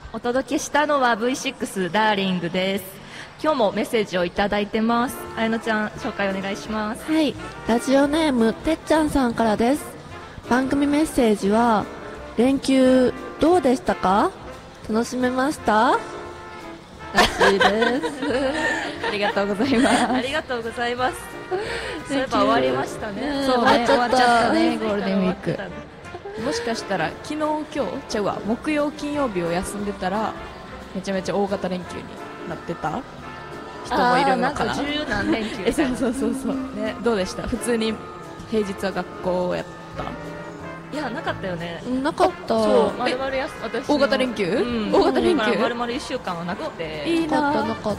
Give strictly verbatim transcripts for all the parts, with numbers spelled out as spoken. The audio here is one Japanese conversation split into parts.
お届けしたのは ブイシックス ダーリングです。今日もメッセージをいただいてます。あやのちゃん、紹介お願いします。 はい、ラジオネームてっちゃんさんからです。番組メッセージは、連休どうでしたか？楽しめました？らしいですありがとうございます。 ありがとうございます。そういえば終わりましたね。 そうね、終わっちゃったね、 ゴゴールデンウィーク。もしかしたら昨日今日ちゃうわ木曜金曜日を休んでたらめちゃめちゃ大型連休になってた人もいるのかな。 なんか十何連休えそうそうそうそう、ね、どうでした？普通に平日は学校やった？ いや、なかったよね。 なかった。 そう、丸々やす私大型連休、 うん、 大型連休丸々いっしゅうかんはなくて。 いいな。 なかったなかった。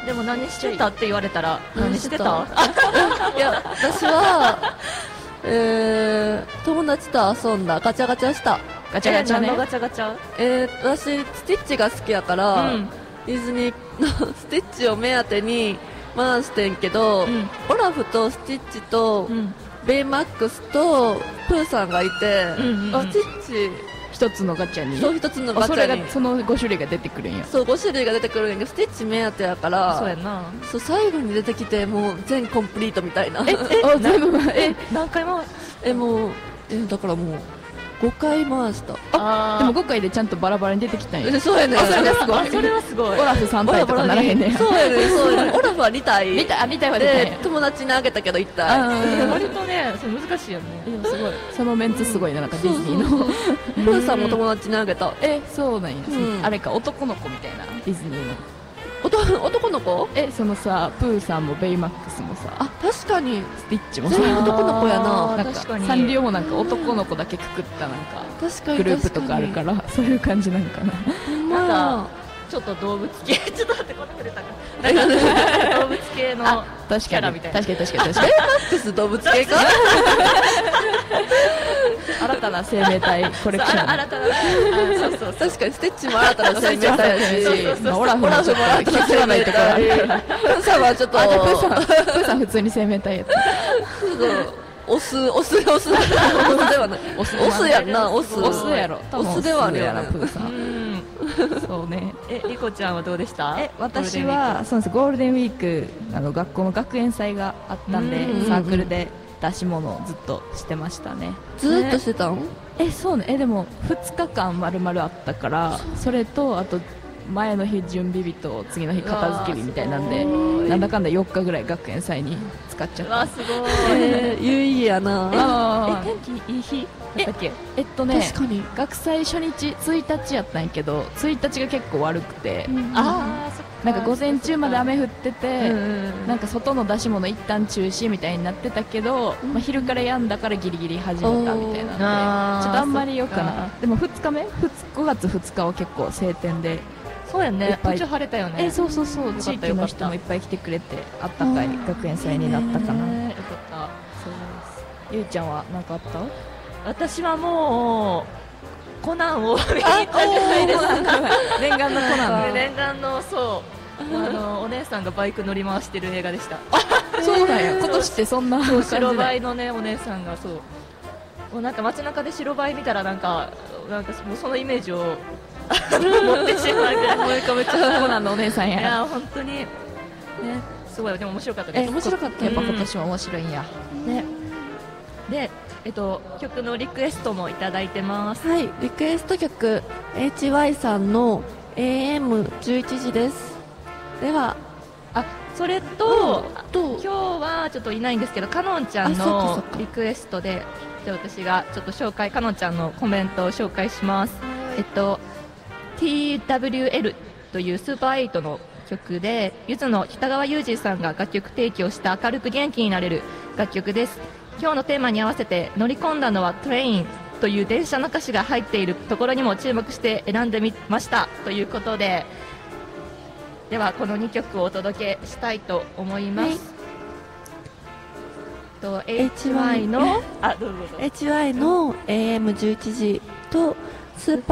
でも何してたって言われたら何してた？ いや、私はえー、友達と遊んだ。ガチャガチャした。 ガチャガチャね。 えー、何のガチャガチャ？ えー、私スティッチが好きやから、 うん、 ディズニーのスティッチを目当てに回してんけど、うん、オラフとスティッチと、うん、ベイマックスとプーさんがいて、うんうん、あスティッチ一つのガチャにそう一つのガチャにそれがそのご種類が出てくるんや。 そうご種類が出てくるんやけどスティッチ目当てやからそうやな。 そう最後に出てきてもう全コンプリートみたいな。 ええ全部え何回もえもうえだからもうごかい回した。 あでもごかいでちゃんとバラバラに出てきたんや。 そうやね。 それがすごい。 それはすごい。 オラフさん体とかならへんねん。 そうやね。そうやね。オラフはに体に体に体は出て友達にあげたけどいち体。 割とねそれ難しいよね。 すごい。そのメンツすごいな。なんかディズニーのプーさんも友達にあげた。 えそうなんや。あれか男の子みたいなディズニーの男の子？ えそのさプーさんもベイマックスもさあ確かにスティッチもさ男の子やな。 なんかサンリオもなんか男の子だけくくったなんか確かにグループとかあるからそういう感じなんかな。 なんかちょっと動物系ちょっと待ってこんな触れたかなんか動物系のキャラみたいな。 確かに確かに確かにベイマックス動物系か新たな生命体コレクション。 新たなそうそう確かにステッチも新たな生命体やしオラフもちょっと気づかないところあるからプーさんはちょっとあじゃあプーさんプーさん普通に生命体やったオスオスオスオスではないオスオスやんなオスオスやろオスではあるやなプーさん。そうね。 えリコちゃんはどうでした？ え私はそうですゴールデンウィークあの学校の学園祭があったんでサークルで出し物をずっとしてましたね。 ずっとしてたん？ えそうね。えでもふつかかんまるまるあったからそれとあと前の日準備日と次の日片付け日みたいなんでなんだかんだよっかぐらい学園祭に使っちゃった。 わすごい。 えー、有意義やな。 あえ天気いい日だったっけ？ えっとね確かに学祭初日ついたちやったんやけどついたちが結構悪くて、 うん、ああそっかなんか午前中まで雨降ってて、うん、なんか外の出し物一旦中止みたいになってたけど、うんまあ、昼からやんだからギリギリ始めたみたいなのでちょっとあんまりよくない。でもふつかめごがつふつかは結構晴天でそうやね途中晴れたよね。 えそうそうそう地域の人もいっぱい来てくれてあったかい学園祭になったかな。 よかった。 そうです。ゆうちゃんは何かあった？ 私はもうコナンを見に行ったじゃないですか。 念願のコナン。 念願のそうあのお姉さんがバイク乗り回してる映画でした。 そうなんや。今年ってそんなそう白バイのねお姉さんがそうもうなんか街中で白バイ見たらなんかなんかもうそのイメージを持ってしまうぐらいめちゃめちゃコナンのお姉さんや。 いや本当にねすごいでも面白かったです。 面白かった。やっぱ今年も面白いんや。 ねで。えっと、曲のリクエストもいただいてます。 はい、リクエスト曲 エイチワイ さんの エーエムじゅういち 時です。ではあそれと、うん、今日はちょっといないんですけどかのんちゃんのリクエストでじゃあ私がちょっと紹介かのんちゃんのコメントを紹介します。えっと ティーダブリューエル というスーパーエイトの曲でゆずの北川悠仁さんが楽曲提供した明るく元気になれる楽曲です。今日のテーマに合わせて乗り込んだのはトレインという電車の歌詞が入っているところにも注目して選んでみましたということでではこのにきょくをお届けしたいと思います、はい、と エイチワイ のあどうぞどうぞエイチワイ の エーエムじゅういち 時とスーパー